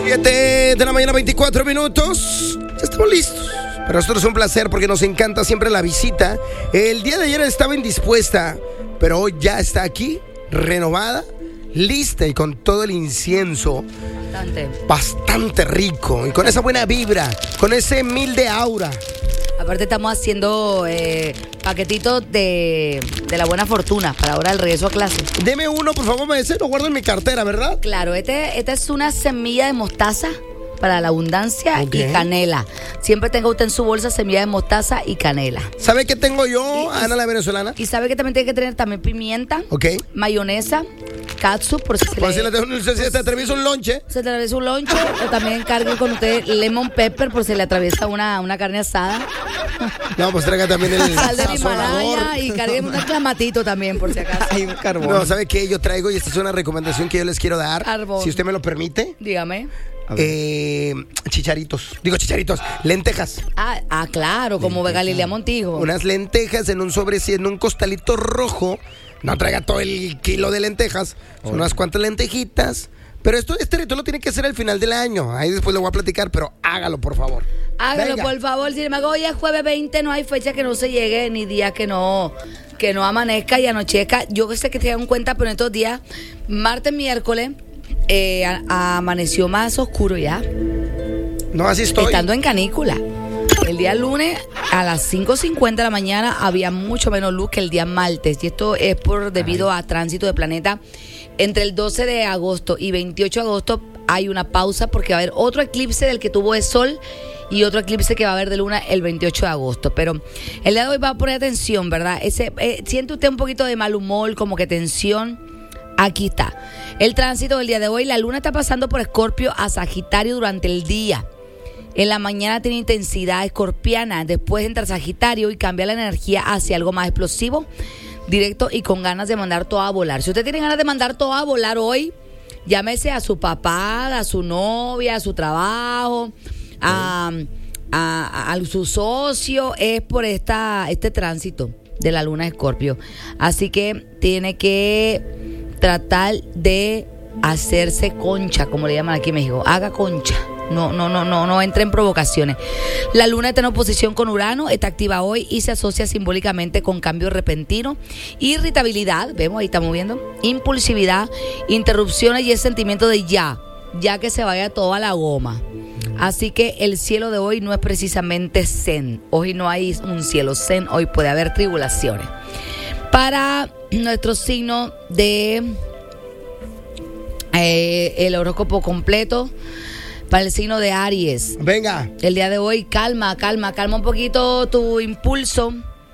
7 de la mañana, 24 minutos. Ya estamos listos. Para nosotros es un placer porque nos encanta siempre la visita. El día de ayer estaba indispuesta, pero hoy ya está aquí, renovada, lista y con todo el incienso. Bastante rico. Y con esa buena vibra, con ese humilde aura. Aparte estamos haciendo paquetitos de la buena fortuna para ahora el regreso a clase. Deme uno, por favor, ese lo guardo en mi cartera, ¿verdad? Claro, esta es una semilla de mostaza para la abundancia y canela. Siempre tenga usted en su bolsa semilla de mostaza y canela. ¿Sabe qué tengo yo, Ana la venezolana? Y sabe que también tiene que tener también pimienta, mayonesa, catsup, por si se te atraviesa un lonche. Se te atraviesa un lonche, o también cargue con usted lemon pepper por si le atraviesa una carne asada. No, pues traiga también el sal de sazonador. Himalaya y cargue un clamatito también, por si acaso. Hay un carbón. No, ¿sabe qué? Yo traigo, y esta es una recomendación que yo les quiero dar. Carbón. Si usted me lo permite. Dígame. Chicharitos, lentejas. Claro, como Galilea Montijo. Unas lentejas en un en un costalito rojo. No traiga todo el kilo de lentejas. Son unas cuantas lentejitas. Pero este ritual lo tiene que hacer al final del año. Ahí después le voy a platicar, pero hágalo, por favor. Hágalo, por favor. Si me hago hoy es jueves 20, no hay fecha que no se llegue, ni día que no amanezca y anochezca. Yo sé que te dan cuenta, pero en estos días, martes, miércoles, amaneció más oscuro ya. No, así estoy. Estando en canícula. El día lunes a las 5:50 de la mañana había mucho menos luz que el día martes. Y esto es debido a tránsito de planeta. Entre el 12 de agosto y 28 de agosto hay una pausa porque va a haber otro eclipse del que tuvo el sol y otro eclipse que va a haber de luna el 28 de agosto. Pero el día de hoy va a poner atención, ¿verdad? Siente usted un poquito de mal humor, como que tensión. Aquí está. El tránsito del día de hoy, la luna está pasando por Escorpio a Sagitario durante el día. En la mañana tiene intensidad escorpiana, después entra Sagitario y cambia la energía hacia algo más explosivo, directo y con ganas de mandar todo a volar. Si usted tiene ganas de mandar todo a volar hoy, llámese a su papá, a su novia, a su trabajo, a su socio, es por este tránsito de la luna de Escorpio. Así que tiene que tratar de hacerse concha, como le llaman aquí en México. Haga concha. No entre en provocaciones. La luna está en oposición con Urano, está activa hoy y se asocia simbólicamente con cambio repentino, irritabilidad, vemos ahí estamos viendo, impulsividad, interrupciones y el sentimiento de ya que se vaya todo a la goma. Así que el cielo de hoy no es precisamente zen. Hoy no hay un cielo zen, hoy puede haber tribulaciones. Para nuestro signo de el horóscopo completo, para el signo de Aries. Venga. El día de hoy, calma un poquito tu impulso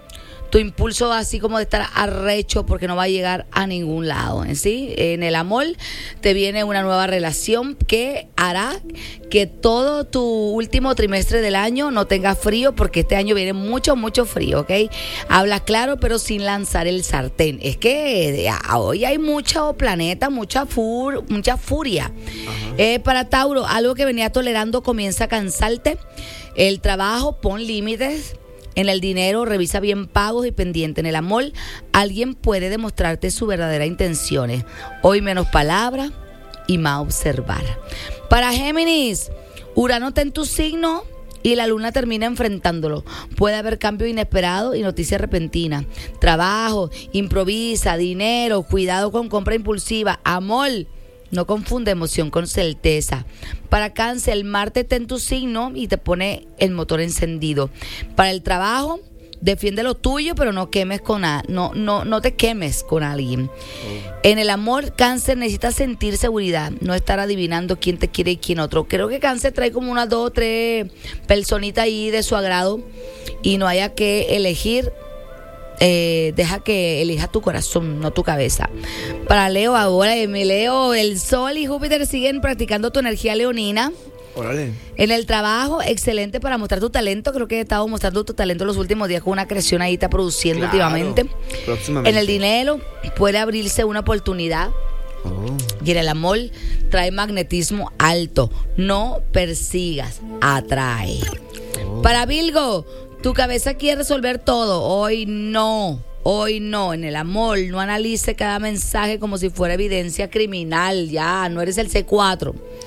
así como de estar arrecho porque no va a llegar a ningún lado, ¿sí? En el amor te viene una nueva relación que hará que todo tu último trimestre del año no tenga frío, porque este año viene mucho frío, ¿ok? Hablas claro pero sin lanzar el sartén. Es que hoy hay mucho planeta, mucha furia. Para Tauro, algo que venía tolerando comienza a cansarte. El trabajo, pon límites. En el dinero, revisa bien pagos y pendientes. En el amor, alguien puede demostrarte sus verdaderas intenciones. Hoy menos palabras y más observar. Para Géminis, Urano está en tu signo y la luna termina enfrentándolo. Puede haber cambio inesperado y noticias repentinas. Trabajo, improvisa, dinero, cuidado con compra impulsiva. Amor, no confunde emoción con certeza. Para Cáncer, el Marte está en tu signo y te pone el motor encendido. Para el trabajo, defiende lo tuyo, pero no quemes no te quemes con alguien. En el amor, Cáncer necesita sentir seguridad, no estar adivinando quién te quiere y quién otro. Creo que Cáncer trae como unas 2 o 3 personitas ahí de su agrado y no haya que elegir. Deja que elija tu corazón, no tu cabeza. Para Leo, ahora Leo, el Sol y Júpiter siguen practicando tu energía leonina. Órale. En el trabajo, excelente para mostrar tu talento. Creo que he estado mostrando tu talento los últimos días con una creación ahí, está produciendo últimamente. En el dinero puede abrirse una oportunidad. Y en el amor trae magnetismo alto. No persigas, atrae. Para Virgo, tu cabeza quiere resolver todo. Hoy no. En el amor, no analice cada mensaje como si fuera evidencia criminal. Ya, no eres el C4.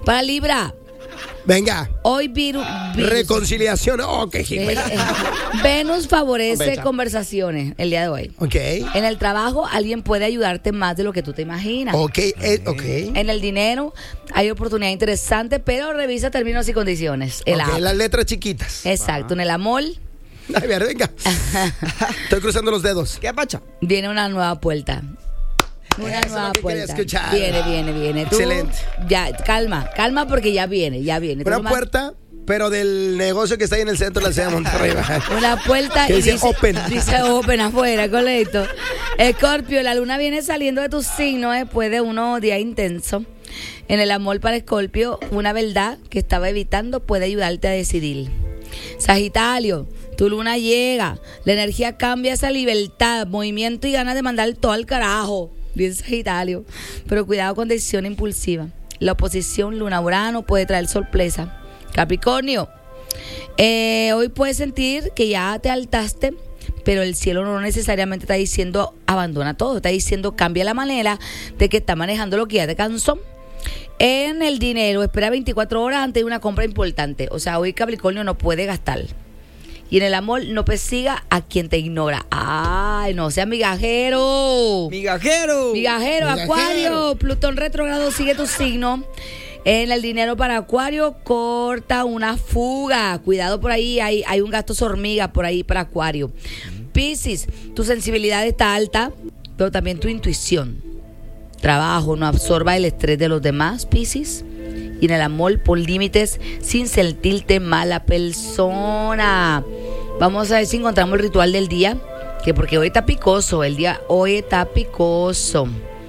Para Libra, Venga. hoy Reconciliación. Oh, qué jibe. Venus favorece Becha. conversaciones el día de hoy. Ok. En el trabajo, alguien puede ayudarte más de lo que tú te imaginas. Ok. Ok. En el dinero, hay oportunidad interesante, pero revisa términos y condiciones. El Ok, app. las letras chiquitas. Exacto. En el amor, A ver, venga. Estoy cruzando los dedos. ¿Qué pacha? viene una nueva puerta. Una Eso es nueva lo que quería puerta. escuchar. Viene. Tú, Excelente. Ya, calma porque ya viene. Tú Una nomás- puerta, pero del negocio que está ahí en el centro de la ciudad de Monterrey. Una puerta Que y dice open. Dice open afuera, correcto. Escorpio, la luna viene saliendo de tu signo después de unos días intensos. En el amor para Escorpio, una verdad que estaba evitando puede ayudarte a decidir. Sagitario, tu luna llega, la energía cambia esa libertad, movimiento y ganas de mandar todo al carajo. Bien Sagitario, pero cuidado con decisión impulsiva. La oposición Luna-Urano puede traer sorpresa. Capricornio, hoy puedes sentir que ya te altaste, pero el cielo no necesariamente está diciendo abandona todo, está diciendo cambia la manera de que está manejando lo que ya te cansó. En el dinero, espera 24 horas antes de una compra importante. O sea, hoy Capricornio no puede gastar. Y en el amor, no persiga a quien te ignora. ¡Ay, no sea migajero! ¡Migajero! Migajero, Migajero. Acuario, Plutón retrógrado sigue tu signo. En el dinero para Acuario, corta una fuga. Cuidado por ahí, hay un gasto hormiga por ahí para Acuario. Piscis, tu sensibilidad está alta, pero también tu intuición. Trabajo, no absorba el estrés de los demás, Piscis. Y en el amor, pon límites sin sentirte mala persona. Vamos a ver si encontramos el ritual del día, que porque hoy está picoso, hoy está picoso.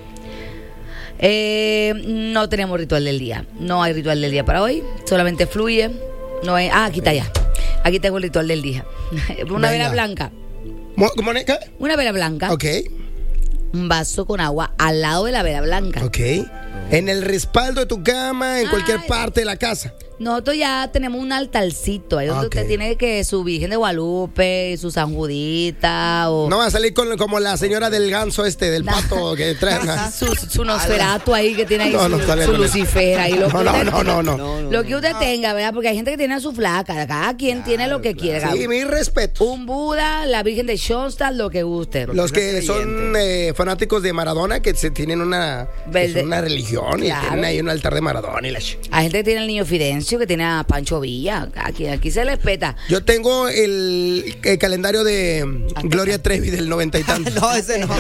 No tenemos ritual del día, no hay ritual del día para hoy, solamente fluye. No hay, aquí está ya, aquí tengo el ritual del día. Una Venga. vela blanca, ¿Cómo qué? una vela blanca, Ok. un vaso con agua al lado de la vela blanca. Ok. En el respaldo de tu cama, en cualquier Ay. parte de la casa. Nosotros ya tenemos un altarcito, ahí donde Ok. usted tiene que su Virgen de Guadalupe, su San Judita o No va a salir como la señora del ganso del pato que trae. su Nosferatu ahí que tiene ahí No, no, sale su con eso. Lucifer ahí. Lo que No, usted- no. Lo que usted tenga, ¿verdad? Porque hay gente que tiene su flaca, cada quien tiene lo que quiera. Sí, mi respeto. Un Buda, la Virgen de Schoenstatt, lo que guste. Los que son fanáticos de Maradona, que se tienen una religión y Claro. tienen ahí un altar de Maradona y la Hay gente que tiene al niño Fidencio, que tiene a Pancho Villa. Aquí se respeta. Yo tengo el calendario de Gloria Trevi del 90 y tantos. No, ese no.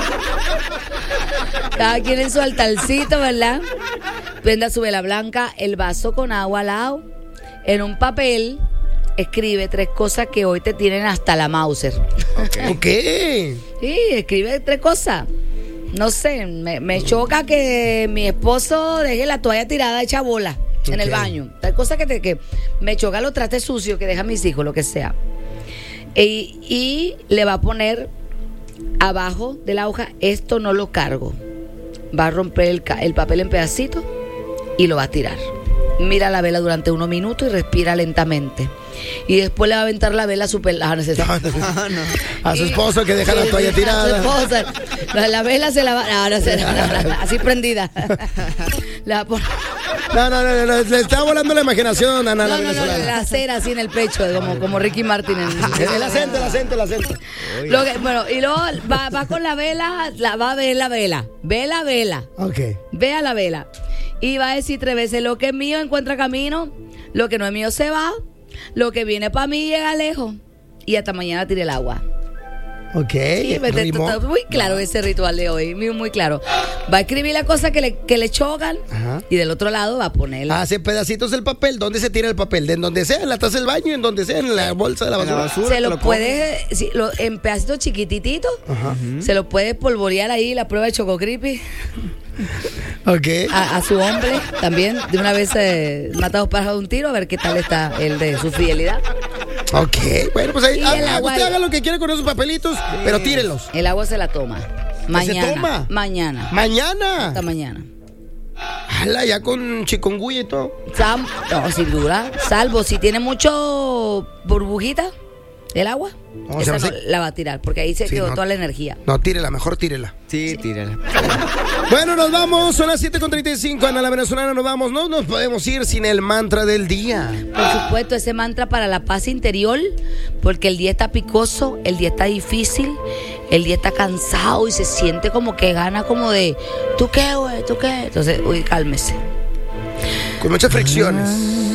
Cada quien en su altarcito, ¿verdad? Prenda su vela blanca, el vaso con agua al lado. En un papel, escribe 3 cosas que hoy te tienen hasta la Mauser. Ok. Sí, escribe 3 cosas. No sé, me choca que mi esposo deje la toalla tirada hecha bola en el Ok. baño. 3 cosas que me choca los trastes sucios que dejan mis hijos, lo que sea. Y le va a poner abajo de la hoja, esto no lo cargo. Va a romper el papel en pedacitos y lo va a tirar. Mira la vela durante unos minutos y respira lentamente. Y después le va a aventar la vela a su A su esposo que deja la toalla tirada. A su esposa. La vela se la va. No, así prendida. La va a poner- No, le está volando la imaginación a la no, venezolana. la cera así en el pecho, como Ricky Martin. El acento. Bueno, y luego va con la vela, va a ver la vela. Ve la vela. Ok. Ve a la vela. Y va a decir 3 veces, lo que es mío encuentra camino, lo que no es mío se va, lo que viene para mí llega lejos. Y hasta mañana tire el agua. Ok. Sí, ritmo. está muy claro ese ritual de hoy, muy claro. Va a escribir las cosas que le chocan Ajá. y del otro lado va a poner Hace pedacitos del papel. ¿Dónde se tira el papel? De en donde sea, en la taza del baño, en donde sea, en la bolsa de la En la basura. basura. se te lo lo puede en pedacitos chiquitititos, Ajá. se lo puede polvorear ahí la prueba de Choco Crispy Ok. a su hombre también. De una vez mata 2 pájaros de un tiro a ver qué tal está el de su fidelidad. Ok. Bueno, pues ahí. Y el agua Usted ahí. haga lo que quiera con esos papelitos, pero tírelos. El agua se la toma. Mañana. toma? Mañana. Mañana. Hasta mañana. Hala, ya con chikungunya y todo. No, sin duda. Salvo si tiene mucho burbujita. ¿El agua? No, esa se no me hace- la va a tirar, porque ahí se Sí, quedó no. toda la energía. No, tírela, mejor tírela. Sí, tírala. Bueno, nos vamos, son las 7:35, Ana la venezolana, nos vamos. No nos podemos ir sin el mantra del día. Por supuesto, ese mantra para la paz interior, porque el día está picoso, el día está difícil, el día está cansado y se siente como que gana como de, ¿tú qué, güey? ¿Tú qué? Entonces, uy, cálmese. Con muchas fricciones.